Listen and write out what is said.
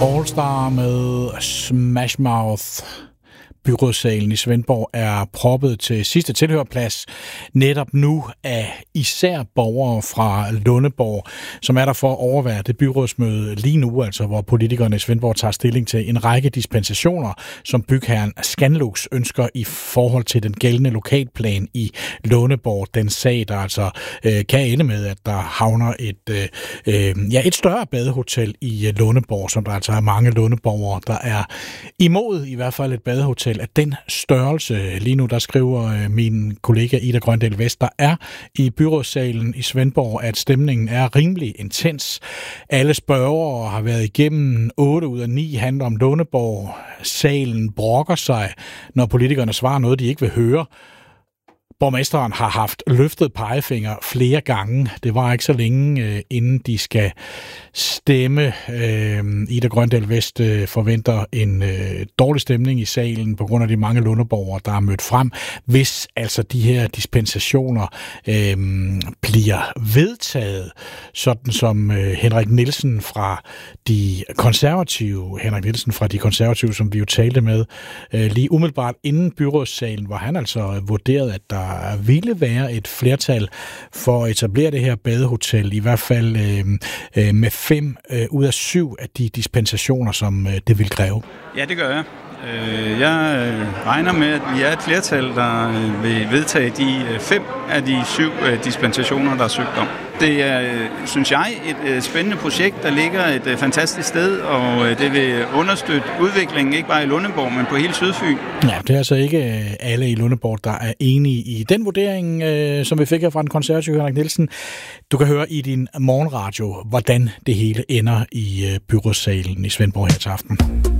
All Star med Smash Mouth. Byrådssalen i Svendborg er proppet til sidste tilhørplads netop nu af især borgere fra Lundeborg, som er der for at overvære det byrådsmøde lige nu, altså hvor politikerne i Svendborg tager stilling til en række dispensationer, som bygherren Scanlux ønsker i forhold til den gældende lokalplan i Lundeborg. Den sag, der altså kan ende med, at der havner et større badehotel i Lundeborg, som der altså er mange lundeborgere, der er imod, i hvert fald et badehotel af den størrelse. Lige nu, der skriver min kollega Ida Grøndal Vest, der er i byrådssalen i Svendborg, at stemningen er rimelig intens. Alle spørgere har været igennem 8 ud af 9 handler om Lundeborg. Salen brokker sig, når politikerne svarer noget, de ikke vil høre. Borgmesteren har haft løftet pegefinger flere gange. Det var ikke så længe, inden de skal stemme. Ida Grøndal Vest forventer en dårlig stemning i salen på grund af de mange lundeborgere, der er mødt frem. Hvis altså de her dispensationer bliver vedtaget, sådan som Henrik Nielsen fra de konservative, som vi jo talte med lige umiddelbart inden byrådssalen, hvor han altså vurderede, at der ville være et flertal for at etablere det her badehotel, i hvert fald med 5 ud af 7 af de dispensationer, som det vil kræve. Ja, det gør jeg. Jeg regner med, at vi er et flertal, der vil vedtage de 5 af de 7 dispensationer, der er søgt om. Det er, synes jeg, et spændende projekt, der ligger et fantastisk sted, og det vil understøtte udviklingen, ikke bare i Lundeborg, men på hele Sydfyn. Ja, det er altså ikke alle i Lundeborg, der er enige i den vurdering, som vi fik her fra den konservative Henrik Nielsen. Du kan høre i din morgenradio, hvordan det hele ender i byrådssalen i Svendborg her til aften.